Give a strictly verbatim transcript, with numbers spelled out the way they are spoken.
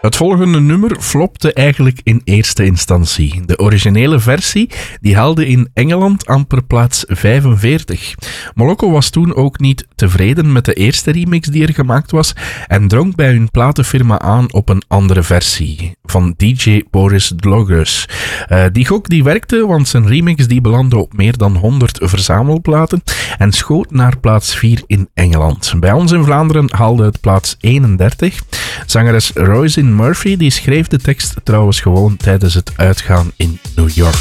Het volgende nummer flopte eigenlijk in eerste instantie. De originele versie die haalde in Engeland amper plaats vijfenveertig. Moloko was toen ook niet tevreden met de eerste remix die er gemaakt was en drong bij hun platenfirma aan op een andere versie van D J Boris Dlogers. Uh, die gok die werkte, want zijn remix die belandde op meer dan honderd verzamelplaten en schoot naar plaats vier in Engeland. Bij ons in Vlaanderen haalde het plaats eenendertig. Zangeres Roisin Murphy die schreef de tekst trouwens gewoon tijdens het uitgaan in New York.